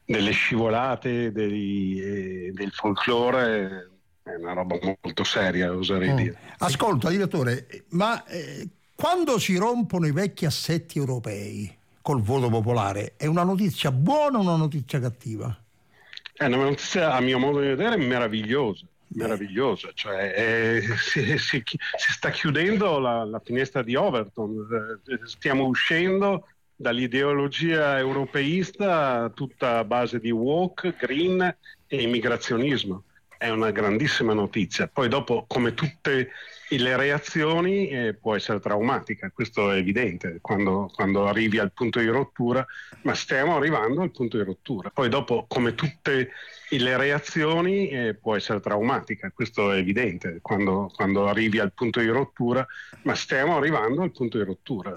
delle scivolate del folklore è una roba molto seria, oserei dire. Ascolta, direttore, ma quando si rompono i vecchi assetti europei col voto popolare, è una notizia buona o una notizia cattiva? È una notizia, a mio modo di vedere, meravigliosa, cioè si sta chiudendo la finestra di Overton, stiamo uscendo dall'ideologia europeista tutta a base di woke, green e immigrazionismo. È una grandissima notizia. Poi dopo, come tutte le reazioni, può essere traumatica, questo è evidente, quando arrivi al punto di rottura, ma stiamo arrivando al punto di rottura. Poi dopo, come tutte le reazioni, può essere traumatica, questo è evidente, quando arrivi al punto di rottura, ma stiamo arrivando al punto di rottura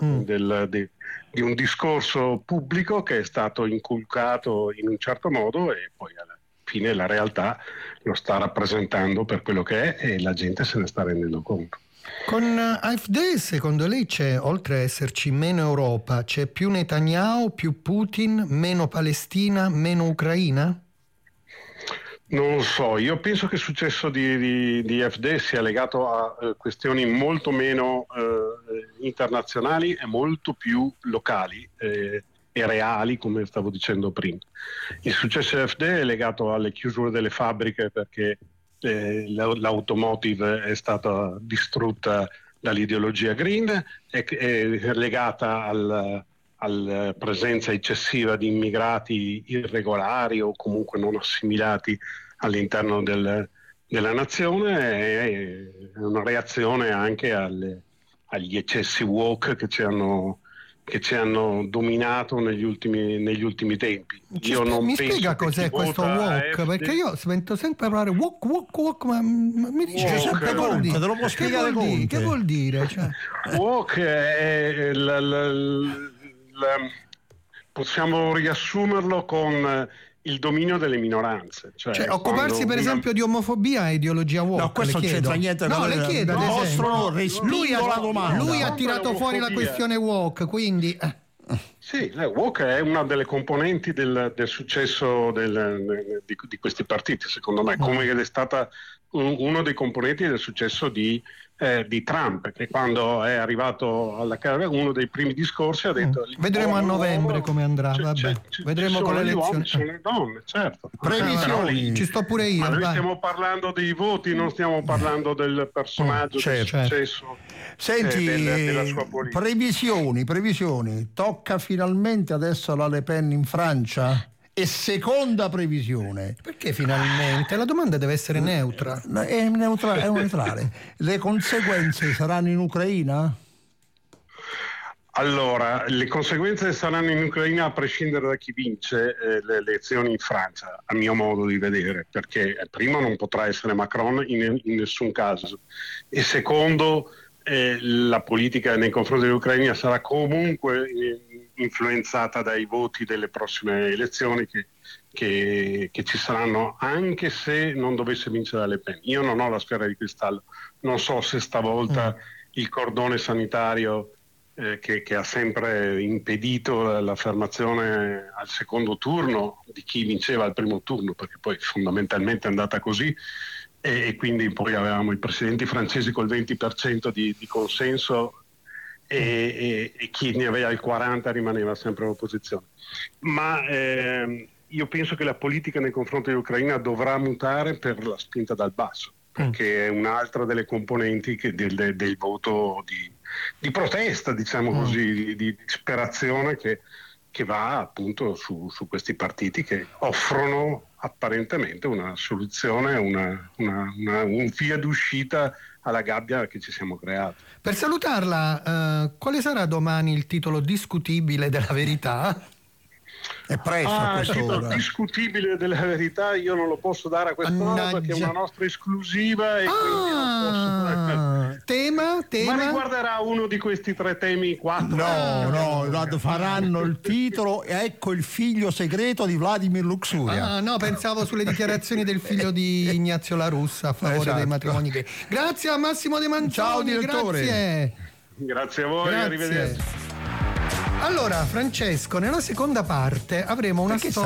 di un discorso pubblico che è stato inculcato in un certo modo e poi alla fine la realtà lo sta rappresentando per quello che è e la gente se ne sta rendendo conto. Con AfD, secondo lei, c'è, oltre a esserci meno Europa, c'è più Netanyahu, più Putin, meno Palestina, meno Ucraina? Non lo so, io penso che il successo di AfD sia legato a questioni molto meno internazionali e molto più locali e reali, come stavo dicendo prima. Il successo di AfD è legato alle chiusure delle fabbriche perché l'automotive è stata distrutta dall'ideologia green, è legata alla presenza eccessiva di immigrati irregolari o comunque non assimilati all'interno della nazione, è una reazione anche agli eccessi woke che ci hanno dominato negli ultimi tempi. Mi spiega cos'è questo woke? Perché io sento sempre parlare woke, ma mi dice sempre Conte, te lo può spiegare Conte? Che vuol dire? Cioè... Woke è possiamo riassumerlo con il dominio delle minoranze. Cioè occuparsi per esempio di omofobia è ideologia woke. No, questo non c'entra niente. No, le chiedo ad esempio. Lui ha tirato fuori la questione woke, quindi... Sì, woke è una delle componenti del successo di questi partiti, secondo me, come è stata uno dei componenti del successo di Trump, che quando è arrivato alla Camera uno dei primi discorsi ha detto vedremo a novembre come andrà, vedremo con le elezioni. Sono le donne, certo. Previsioni, ci sto pure io. Ma noi stiamo parlando dei voti, non stiamo parlando del personaggio, del successo. Senti, della sua politica. Previsioni, tocca finalmente adesso la Le Pen in Francia? E seconda previsione. Perché finalmente? La domanda deve essere neutra. È neutrale. Le conseguenze saranno in Ucraina? Allora, le conseguenze saranno in Ucraina a prescindere da chi vince le elezioni in Francia, a mio modo di vedere, perché primo non potrà essere Macron in nessun caso e secondo la politica nei confronti dell'Ucraina sarà comunque influenzata dai voti delle prossime elezioni che ci saranno, anche se non dovesse vincere Le Pen. Io non ho la sfera di cristallo, non so se stavolta il cordone sanitario che ha sempre impedito l'affermazione al secondo turno di chi vinceva al primo turno, perché poi fondamentalmente è andata così, e quindi poi avevamo i presidenti francesi col 20% di consenso e chi ne aveva il 40% rimaneva sempre all'opposizione. Ma io penso che la politica nei confronti dell'Ucraina dovrà mutare per la spinta dal basso, perché è un'altra delle componenti del voto di protesta, diciamo così, di disperazione che va appunto su questi partiti che offrono apparentemente una soluzione, un via d'uscita alla gabbia che ci siamo creati. Per salutarla, quale sarà domani il titolo discutibile della verità? È presto a quest'ora. Discutibile della verità io non lo posso dare a quest'ora perché è una nostra esclusiva e quindi non posso. Tema? Ma riguarderà uno di questi 3 temi, 4? No, faranno il titolo Ecco il figlio segreto di Vladimir Luxuria. No, pensavo sulle dichiarazioni del figlio di Ignazio La Russa a favore dei matrimoni gay. Grazie a Massimo De Manzoni. Ciao direttore. Grazie a voi, arrivederci. Allora, Francesco, nella seconda parte avremo una storia.